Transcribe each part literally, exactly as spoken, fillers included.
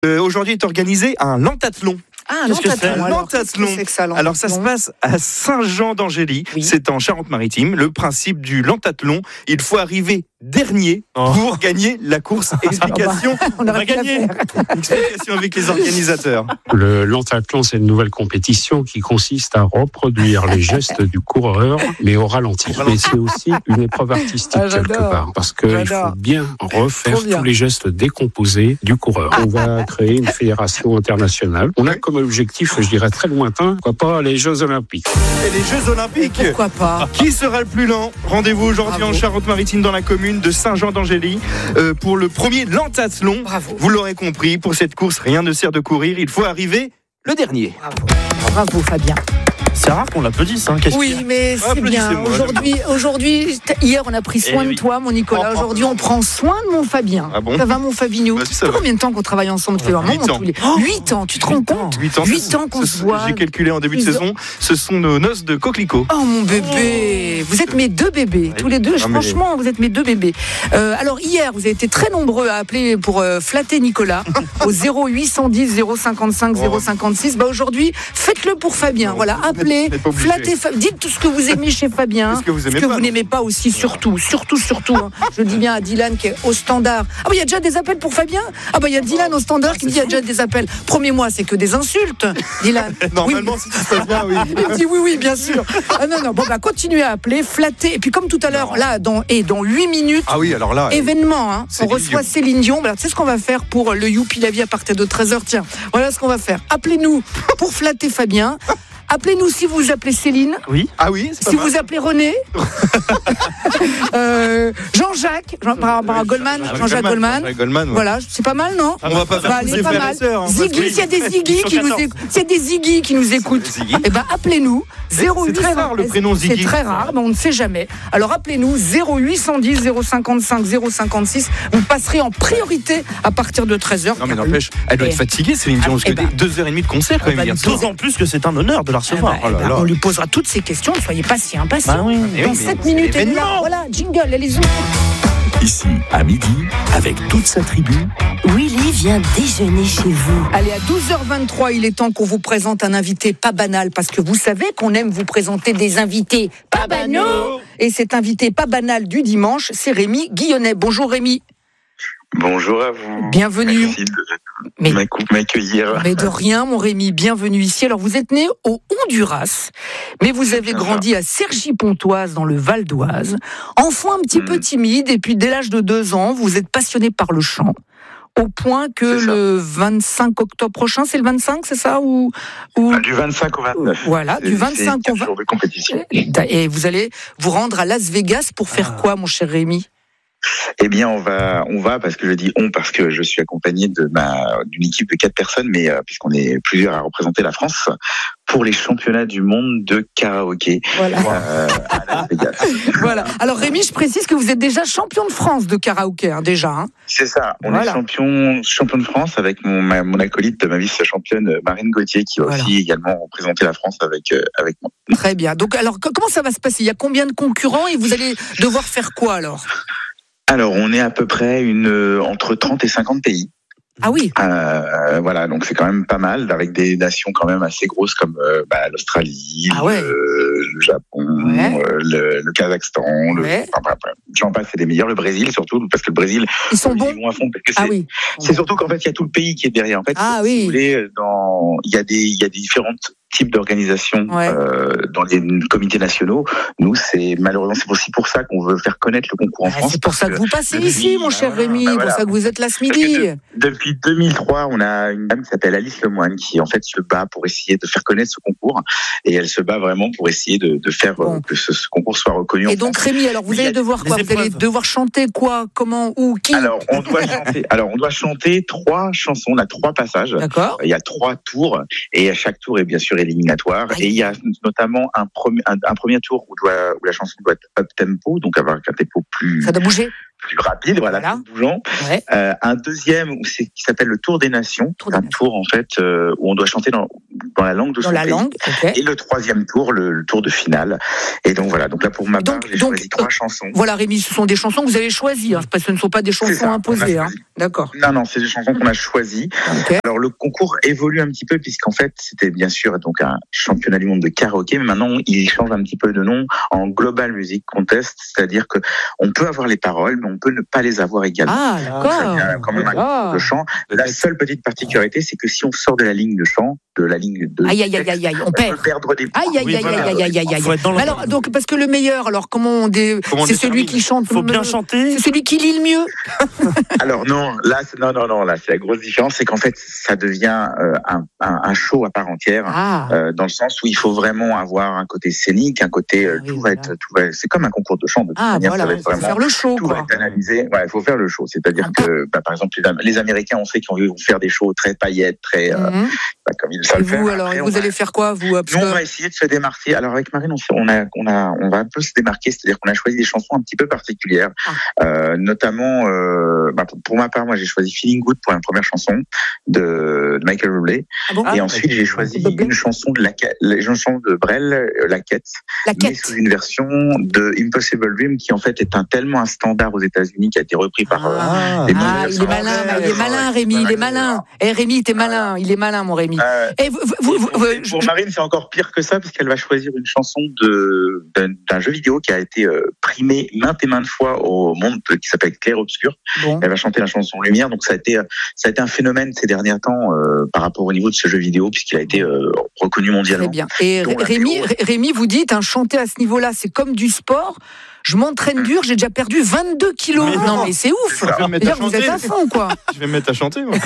Euh, aujourd'hui est organisé un lentathlon. Ah, Qu'est-ce que c'est lentathlon, un alors, lentathlon. qu'est-ce que c'est que ça, lentathlon ? Alors ça se passe à Saint-Jean-d'Angély, Oui. c'est en Charente-Maritime. Le principe du lentathlon, il faut arriver dernier Oh. pour gagner la course. Explication, On aurait pu la gagné. faire. explication avec les organisateurs. Le lentathlon, c'est une nouvelle compétition qui consiste à reproduire les gestes du coureur, mais au ralenti. Mais c'est aussi une épreuve artistique Ah, j'adore. quelque part, parce qu'il J'adore. faut bien refaire Trop bien. tous les gestes décomposés du coureur. On va créer une fédération internationale. On a comme objectif, je dirais très lointain, pourquoi pas les Jeux Olympiques. Et les Jeux Olympiques. Pourquoi pas ? Qui sera le plus lent ? Rendez-vous aujourd'hui Bravo. en Charente-Maritime dans la commune de Saint-Jean-d'Angély euh, pour le premier lentathlon. Bravo. Vous l'aurez compris, pour cette course, rien ne sert de courir, il faut arriver le dernier. Bravo. Bravo Fabien. C'est rare qu'on l'applaudisse. Hein. Qu'est-ce qu'il y Oui, a mais c'est bien. Applaudissez-moi. Aujourd'hui, aujourd'hui, hier on a pris soin Eh de oui. toi, mon Nicolas. Oh, Aujourd'hui, on prend soin de mon Fabien. Ah bon ? Ça va, mon Fabinho ? Bah, ça Ça va. combien de temps qu'on travaille ensemble ? C'est vraiment Huit mon ans. tous les- Huit ans, tu te rends compte ? huit ans, Huit ce- ans qu'on ce- se voit. J'ai calculé en début de Ils ont- saison, ce sont nos noces de coquelicot. Oh mon bébé, vous êtes mes deux bébés, tous les deux. Non, mais- Franchement, vous êtes mes deux bébés. Euh, alors hier, vous avez été très nombreux à appeler pour euh, flatter Nicolas au zéro huit cent dix zéro cinquante-cinq zéro cinquante-six. Bah aujourd'hui, faites-le pour Fabien. Non, Voilà, vous n'êtes- appelez, vous n'êtes pas obligé. flattez. Fa- Dites tout ce que vous aimez chez Fabien, Qu'est-ce que vous aimez ce que pas, vous non n'aimez pas aussi, surtout, surtout, surtout. hein. Je dis bien à Dylan qui est au standard. Ah bah il y a déjà des appels pour Fabien. Ah bah il y a Dylan au standard qui dit il y a déjà des appels. Premier mois, c'est que des insultes, Dylan. Normalement, si tout se passe bien, oui. Il me dit oui, oui, bien sûr. Ah non, non, bon, bah, continuez à appeler, flatter. Et puis, comme tout à l'heure, Non. là, dans, et dans huit minutes, Ah oui, alors là. événement, hein, on Céline reçoit Dion. Céline Dion. Bah, tu sais ce qu'on va faire pour le Youpi la vie à partir de treize heures. Tiens, voilà ce qu'on va faire. Appelez-nous pour flatter Fabien. Appelez-nous si vous vous appelez Céline, Oui. Ah oui, c'est pas si mal. vous appelez René, euh, Jean-Jacques, Jean, par rapport à Goldman, Ah, Jean-Jacques Goldman. Jean-Jacques Goldman, ouais. Voilà, c'est pas mal, non? On va pas faire Bah, pousser allez, pas frères et mal. sœurs, hein, parce Ziggy, que- s'il y a des Ziggy Ils sont qui nous quatorze. écoutent, s'il y a des Ziggy qui nous écoutent, Ziggy. eh ben appelez-nous zéro huit C'est très rare, le prénom Ziggy. C'est très rare, mais on ne sait jamais. Alors appelez-nous zéro huit cent dix zéro cinquante-cinq zéro cinquante-six. Vous passerez en priorité à partir de treize heures. Non mais n'empêche, elle doit Et- être fatiguée, Céline Dion, parce Eh que ben. deux heures et demie de concert quand même Bah, hier soir. D'autant plus que c'est un honneur de la Ah bah, recevoir. eh ben, là là. on lui posera toutes ces questions, ne soyez pas si impatients. Bah oui. Eh Dans oui, mais sept c'est minutes, elle est là. l'événement. Voilà, jingle, allez-y. Ici, à midi, avec toute sa tribu, Willy vient déjeuner chez vous. Allez, à douze heures vingt-trois, il est temps qu'on vous présente un invité pas banal, parce que vous savez qu'on aime vous présenter des invités pas banaux. Et cet invité pas banal du dimanche, c'est Rémi Guillonnet. Bonjour Rémi. Bonjour à vous. Bienvenue. Merci de Mais- m'accou- m'accueillir. Mais de rien, mon Rémi, bienvenue ici. Alors, vous êtes né au Honduras, mais vous avez bien grandi à Cergy-Pontoise, dans le Val d'Oise. Enfant un petit Mm. peu timide, et puis dès l'âge de deux ans, vous êtes passionné par le chant. Au point que C'est ça. le vingt-cinq octobre prochain, c'est le vingt-cinq, c'est ça ou, ou... Ah, du vingt-cinq au vingt-neuf. Voilà, C'est- du vingt-cinq c'est au quatre jours de compétition. Et vous allez vous rendre à Las Vegas pour faire Ah. quoi, mon cher Rémi? Eh bien, on va, on va, parce que je dis on, parce que je suis accompagné de ma, d'une équipe de quatre personnes, mais euh, puisqu'on est plusieurs à représenter la France, pour les championnats du monde de karaoké Voilà. euh, à Las Vegas. Voilà. Alors Rémi, je précise que vous êtes déjà champion de France de karaoké, hein, déjà. Hein. C'est ça, on Voilà. est champion, champion de France avec mon, ma- mon acolyte, ma vice-championne Marine Gauthier, qui va Voilà. aussi également représenter la France avec, euh, avec moi. Très bien. Donc, alors, co- comment ça va se passer? Il y a combien de concurrents et vous allez devoir faire quoi alors? Alors, on est à peu près une, euh, entre trente et cinquante pays. Ah oui. Euh, voilà, donc c'est quand même pas mal, avec des nations quand même assez grosses comme euh, bah, l'Australie, Ah ouais. le, le Japon, Ouais. euh, le, le Kazakhstan, le, Ouais. enfin, bref, bref, j'en passe, c'est les meilleurs, le Brésil surtout, parce que le Brésil, Ils sont ils bons. vont à fond, parce que Ah c'est, oui. c'est surtout qu'en fait, il y a tout le pays qui est derrière. En fait, Ah si oui. vous voulez, dans, il y a des, il y a des différents types d'organisations Ouais. euh, dans les comités nationaux. Nous, c'est malheureusement, c'est aussi pour ça qu'on veut faire connaître le concours en Ah, France. c'est pour parce ça que vous passez le ici, midi, mon bah cher voilà, Rémi. bah C'est pour voilà. ça que vous êtes là ce Parce que midi. de- depuis deux mille trois, on a une dame qui s'appelle Alice Lemoine qui en fait se bat pour essayer de faire connaître ce concours et elle se bat vraiment pour essayer de, de faire Bon. euh, que ce, ce concours soit reconnu. en Et donc France. Rémi, alors vous Il y a allez devoir des quoi? Vous allez épreuves. devoir chanter quoi? Comment? Où? Qui? alors on doit chanter. Alors on doit chanter trois chansons. On a trois passages. D'accord. Il y a trois tours et à chaque tour est bien sûr éliminatoire. Aïe. Et il y a notamment un premier un, un premier tour où, doit, où la chanson doit être up tempo, donc avoir un tempo plus Ça doit bouger. plus rapide, voilà, Voilà. plus bougeant. Ouais. Euh, un deuxième où c'est, qui s'appelle le Tour des Nations, Tour des un Nations. tour en fait euh, où on doit chanter dans, dans la langue de Dans son la pays. langue, ok. Et le troisième tour, le, le tour de finale. Et donc voilà, donc là pour ma part, Donc- j'ai donc, choisi trois euh, chansons. Voilà, Rémi, ce sont des chansons que vous avez choisies, hein, parce que ce ne sont pas des C'est chansons ça, on a imposées. Hein. choisi. D'accord. Non, non, c'est des chansons qu'on a choisies. Ok. Alors le concours évolue un petit peu puisqu'en fait c'était bien sûr donc un championnat du monde de karaoké, mais maintenant il change un petit peu de nom en Global Music Contest, c'est-à-dire que on peut avoir les paroles, mais on peut ne pas les avoir également. Ah, Donc, ça d'accord. devient quand même un concours de chant. La seule petite particularité, c'est que si on sort de la ligne de chant, de la ligne de Aïe, aïe, aïe, aïe, aïe, on on perd. peut perdre des points. Aïe, aïe, Oui, aïe, voilà. aïe, aïe, aïe, aïe, Faut aïe. être dans le- Mais alors, donc, parce que le meilleur, alors comment on, dé... Comment on c'est celui détermine qui chante. Faut bien chanter. C'est celui qui lit le mieux. Alors non, là, c'est- non, non, non, là, c'est la grosse différence, c'est qu'en fait, ça devient euh, un, un, un show à part entière. Ah, Euh, dans le sens où il faut vraiment avoir un côté scénique, un côté euh, Ah oui, tout voilà. va être, tout va, c'est comme un concours de chant de toute ah manière, ça voilà, va il être faut vraiment faire le show, tout va quoi. être analysé. Ouais, il faut faire le show, c'est-à-dire Ah. que bah, par exemple les, Am- les Américains, on sait qu'ils vont faire des shows très paillettes, très euh, Mhm. bah, comme ils savent Et le faire. vous, alors, Après, on vous va- allez faire quoi, vous euh, parce nous, on que- va essayer de se démarquer. Alors avec Marine, on, s'est- on a, on a, on va un peu se démarquer, c'est-à-dire qu'on a choisi des chansons un petit peu particulières, Ah. euh, notamment, euh, bah, pour, pour ma part, moi j'ai choisi Feeling Good pour la première chanson de, de Michael Bublé, Ah bon et ensuite j'ai choisi Bublé. une chanson de la, une chanson de Brel, euh, La Quête, La mais quête. sous une version de Impossible Dream qui en fait est un tellement un standard aux États-Unis qui a été repris par euh, Ah. des Ah, il est malin, bah, il est malin, Rémi, il est malin. Eh, Rémi, t'es malin, il est malin, mon Rémi. Euh, Et vous, vous, vous- pour, vous- pour je- Marine, c'est encore pire que ça parce qu'elle va choisir une chanson de d'un, d'un jeu vidéo qui a été euh, primé maintes et maintes fois au monde, qui s'appelle Clair Obscur. bon. Elle va chanter la chanson Lumière, donc ça a été euh, ça a été un phénomène ces derniers temps euh, par rapport au niveau de ce jeu vidéo puisqu'il a été euh, reconnu Très mondialement. bien. Et Dont la Rémi, mélo. Ré- Rémi, vous dites, hein, chanter à ce niveau-là, c'est comme du sport. Je m'entraîne dur, j'ai déjà perdu vingt-deux kilos. Mais non, non. mais c'est ouf. C'est ça. Je vais me mettre à C'est-à-dire que vous êtes à chanter. fond, quoi. Je vais me mettre à chanter, moi.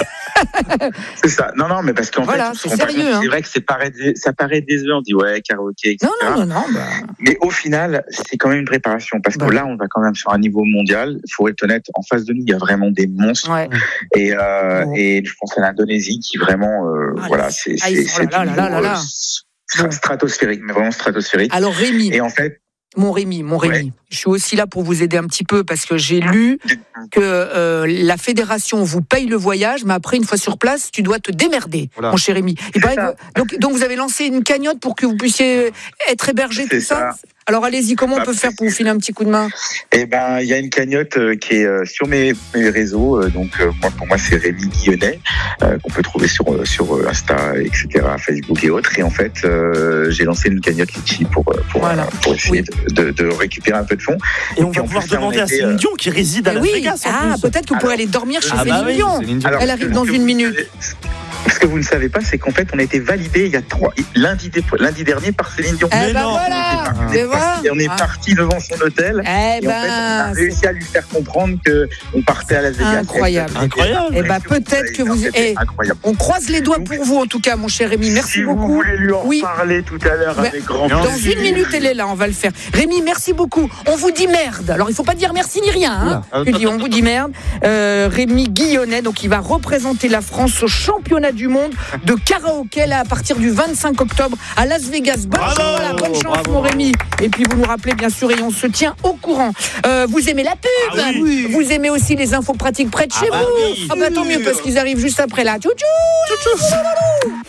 C'est ça. Non, non, mais parce qu'en Voilà, fait, c'est on se rend pas sérieux, compte, hein. c'est vrai que c'est paraît, ça paraît décevant. On dit ouais, karaoké, et cetera. Non, non, non, non. Bah, Mais au final, c'est quand même une préparation parce que Bah. là, on va quand même sur un niveau mondial. Il faut être honnête, en face de nous, il y a vraiment des monstres. ouais. Et, euh, Bon. et je pense à l'Indonésie qui vraiment, euh, Ah, voilà, c'est ah, ils c'est sont c'est là, là, du là, là, niveau, là. euh, stra- stratosphérique, mais vraiment stratosphérique. Alors, Rémi, Et en fait, mon Rémi, mon Rémi, Ouais. je suis aussi là pour vous aider un petit peu parce que j'ai lu que euh, la fédération vous paye le voyage, mais après, une fois sur place, tu dois te démerder, Voilà. mon cher Rémi. Il paraît ça. que- donc, donc, vous avez lancé une cagnotte pour que vous puissiez être hébergé, C'est tout ça, ça. Alors, allez-y, comment on Bah, peut faire pour vous filer un petit coup de main? eh ben, il y a une cagnotte euh, qui est euh, sur mes, mes réseaux. euh, donc, euh, moi, pour moi, c'est Rémi Guillonnet, euh, qu'on peut trouver sur euh, sur euh, Insta, et cetera, Facebook et autres. Et en fait, euh, j'ai lancé une cagnotte Litchi pour euh, pour, Voilà. euh, pour essayer Oui. de, de, de récupérer un peu de fonds. Et on puis, va en pouvoir plus, là, on demander à était, Céline euh, Dion qui réside à Eh Las oui, Vegas. en ah, plus. peut-être que vous pourrez Alors, aller dormir chez ah bah Céline oui, Dion. Céline Dion. Elle arrive ce dans que une vous minute. savez- Ce que vous ne savez pas, c'est qu'en fait, on a été validé il y a trois lundi, dé- lundi dernier par Céline Dion. Eh Mais ben non. voilà, On tu est vois. parti- on est Ah. parti devant son hôtel. Eh Et en fait, on a ben, réussi à lui faire comprendre que on partait à Las Vegas. Incroyable. Incroyable. Eh ben, peut-être que vous- C'était eh, incroyable. on croise les doigts pour vous, en tout cas, mon cher Rémi. Merci si beaucoup. vous voulez lui en Oui. parler tout à l'heure Mais- avec grand Dans plaisir. une minute, elle est là, on va le faire. Rémi, merci beaucoup. On vous dit merde. Alors, il faut pas dire merci ni rien. Hein. Oula. Tu dis, on vous dit merde. Euh, Rémi Guillonnet, donc il va représenter la France au championnat du monde de karaoké là à partir du vingt-cinq octobre à Las Vegas. Bonne Bravo, chance, voilà, bonne chance, bravo, mon bravo. Rémi. Et puis vous nous rappelez bien sûr et on se tient au courant. Euh, vous aimez la pub, Ah oui. vous aimez aussi les infos pratiques près de Ah chez bah vous. oui. Ah bah tant mieux parce qu'ils arrivent juste après là. Tchou tchou.